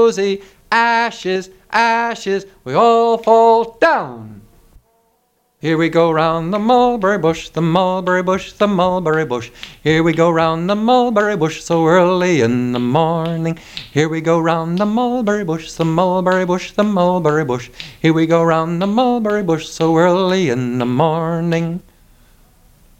Rosie, ashes, ashes, we all fall down. Here we go round the mulberry bush, the mulberry bush, the mulberry bush. Here we go round the mulberry bush so early in the morning. Here we go round the mulberry bush, the mulberry bush, the mulberry bush. Here we go round the mulberry bush so early in the morning.